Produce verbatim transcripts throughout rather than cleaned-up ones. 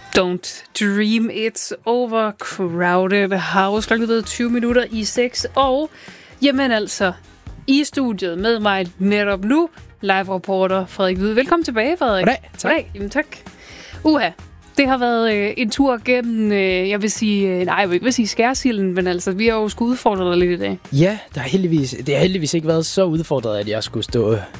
Don't dream it's overcrowded house. Klokken ved tyve minutter i seks. Og jamen altså, i studiet med mig netop nu, live-reporter Frederik Hvide. Velkommen tilbage, Frederik. Goddag. Tak. Goddag. Jamen tak. Uha, det har været øh, en tur gennem, øh, jeg vil sige, øh, nej, jeg vil ikke sige skærsilden, men altså, vi har jo sgu udfordret dig lidt i dag. Ja, der har heldigvis, det har heldigvis ikke været så udfordret, at jeg skulle stå øh,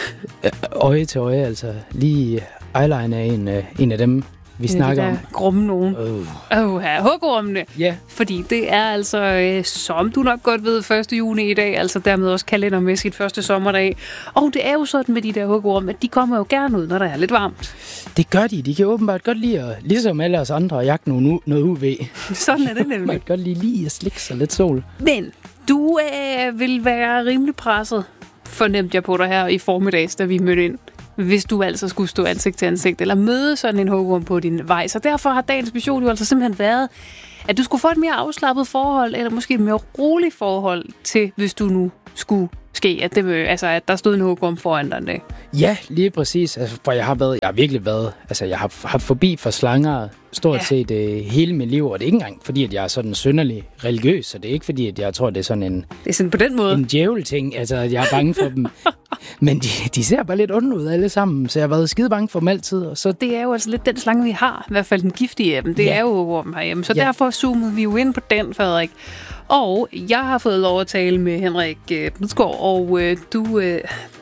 øje til øje, altså lige eyeliner af en, øh, en af dem, vi snakker om. Grumme nogen. Åh, oh. ja, hugormene. Ja. Yeah. Fordi det er altså, øh, som du nok godt ved, første juni i dag, altså dermed også kalendermæssigt første sommerdag. Og det er jo sådan med de der hugorme, at de kommer jo gerne ud, når der er lidt varmt. Det gør de. De kan åbenbart godt lide at, ligesom alle os andre, at jagte noget, noget U V. Sådan er det nemlig. Man kan godt lide lige at slikke sig lidt sol. Men du øh, vil være rimelig presset, fornemte jeg på dig her i formiddags, da vi mødte ind. Hvis du altså skulle stå ansigt til ansigt, eller møde sådan en hugorm på din vej. Så derfor har dagens mission jo altså simpelthen været, at du skulle få et mere afslappet forhold, eller måske et mere roligt forhold til, hvis du nu skulle ske, at, det, altså, at der stod en hugorm foran dig en dag. Ja, lige præcis. Altså, for jeg har været, jeg har virkelig været, altså jeg har haft forbi for slanger stort ja. set uh, hele mit liv, og det er ikke engang fordi, at jeg er sådan synderlig religiøs, så det er ikke fordi, at jeg tror, det er sådan en, det er sådan på den måde. En djævel-ting, altså jeg er bange for dem. Men de, de ser bare lidt onde ud alle sammen, så jeg har været skide bange for dem altid. Og så det er jo altså lidt den slange, vi har, i hvert fald den giftige af dem. Det ja. er jo hugorm herhjemme, så ja. derfor zoomede vi jo ind på den, Frederik. Og jeg har fået lov at tale med Henrik Bidskov, og øh, du... Øh,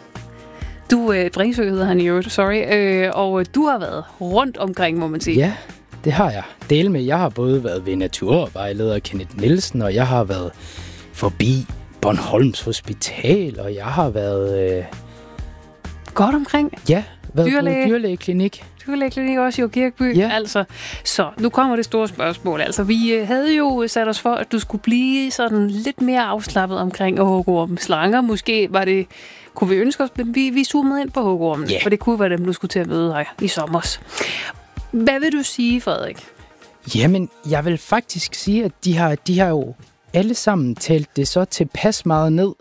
Du, øh, Bringsø hedder han i øvrigt, sorry, øh, og du har været rundt omkring, må man sige. Ja, det har jeg. Del med, jeg har både været ved naturvejleder Kenneth Nielsen, og jeg har været forbi Bornholms Hospital, og jeg har været... Øh... Godt omkring? Ja, været Dyrlæge. på dyrlægeklinik. Dyrlægeklinik også i Kirkeby. Ja. Altså, så nu kommer det store spørgsmål. Altså, vi havde jo sat os for, at du skulle blive sådan lidt mere afslappet omkring hugorm. Slanger måske var det... Kunne vi ønske os, men vi, vi zoomede ind på hugormen, yeah. for det kunne være dem, du skulle til at møde her i sommers. Hvad vil du sige, Frederik? Jamen, jeg vil faktisk sige, at de har, de har jo alle sammen talt det så tilpas meget ned,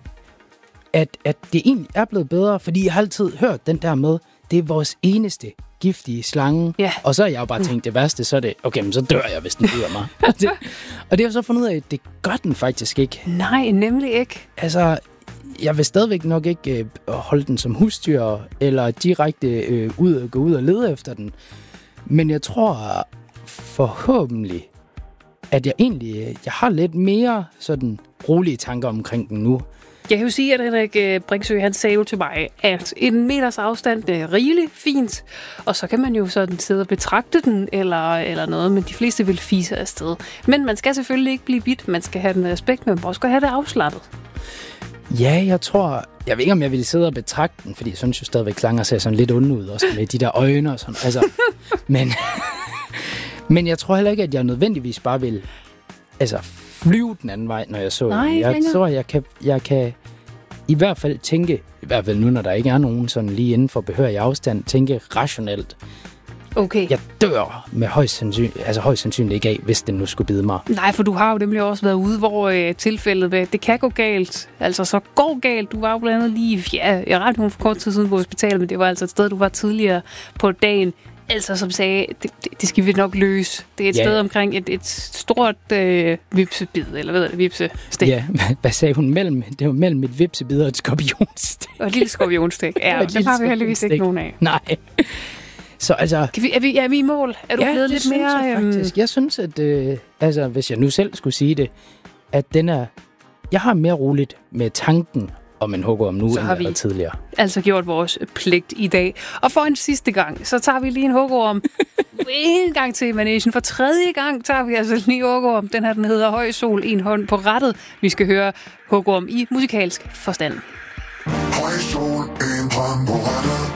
at, at det egentlig er blevet bedre, fordi jeg har altid hørt den der med, det er vores eneste giftige slange. Yeah. Og så har jeg jo bare tænkt, det værste, så er det, okay, men så dør jeg, hvis den bider mig. det, og det har jeg så fundet ud af, at det gør den faktisk ikke. Nej, nemlig ikke. Altså... Jeg vil stadigvæk nok ikke øh, holde den som husdyr, eller direkte øh, ud og gå ud og lede efter den. Men jeg tror forhåbentlig, at jeg egentlig jeg har lidt mere sådan rolige tanker omkring den nu. Jeg kan jo sige, at Henrik Bringsø, han sagde jo til mig, at en meters afstand er rigeligt fint, og så kan man jo sådan sidde og betragte den, eller, eller noget, men de fleste vil fise afsted. Men man skal selvfølgelig ikke blive bidt, man skal have den med respekt, men man også skal have det afslappet. Ja, jeg tror... Jeg ved ikke, om jeg ville sidde og betragte den, fordi jeg synes jo stadigvæk, slanger ser sådan lidt onde ud, også med de der øjne og sådan. Altså, men, men jeg tror heller ikke, at jeg nødvendigvis bare vil altså, flyve den anden vej, når jeg så Nej, den. Jeg tror, jeg kan, jeg kan i hvert fald tænke, i hvert fald nu, når der ikke er nogen sådan lige inden for behørig afstand, tænke rationelt. Okay. Jeg dør med højst sandsynligt, altså højst sandsynligt ikke af, hvis den nu skulle bide mig. Nej, for du har jo nemlig også været ude, hvor øh, tilfældet med, det kan gå galt. Altså, så går galt. Du var jo blandt andet lige, ja, jeg rettede nogen for kort tid siden på hospitalet, men det var altså et sted, du var tidligere på dagen. Altså, som sagde, det, det, det skal vi nok løse. Det er et ja. sted omkring et, et stort øh, vipsebid, eller hvad er det, vipsestik? Ja, hvad sagde hun? Mellem, det var mellem et vipsebid og et skorpionstik. Og et lille skorpionstik. Ja, det har vi heldigvis ikke nogen af. Nej. Så altså... Kan vi, er, vi, er vi i mål? Er du ja, blevet lidt mere... Jeg, faktisk. jeg synes, at øh, altså, hvis jeg nu selv skulle sige det, at den er... Jeg har mere roligt med tanken om en hugorm nu, så end jeg var tidligere. Altså gjort vores pligt i dag. Og for en sidste gang, så tager vi lige en hugorm. En gang til Managen. For tredje gang tager vi altså lige hugorm. Den her, den hedder Høj Sol, en hånd på rattet. Vi skal høre hugorm i musikalsk forstand. Høj sol, en hånd på rattet.